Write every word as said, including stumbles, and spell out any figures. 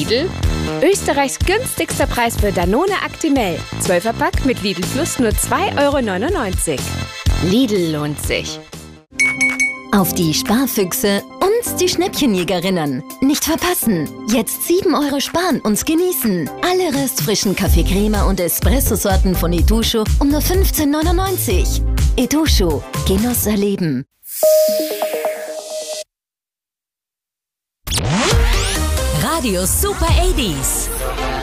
Lidl? Österreichs günstigster Preis für Danone Actimel. zwölfer Pack mit Lidl Plus nur zwei Euro neunundneunzig. Lidl lohnt sich. Auf die Sparfüchse und die Schnäppchenjägerinnen. Nicht verpassen. Jetzt sieben Euro sparen und genießen. Alle restfrischen Kaffee-Crema und Espresso-Sorten von Eduscho um nur fünfzehn neunundneunzig. Eduscho. Genuss erleben. Radio Super achtziger.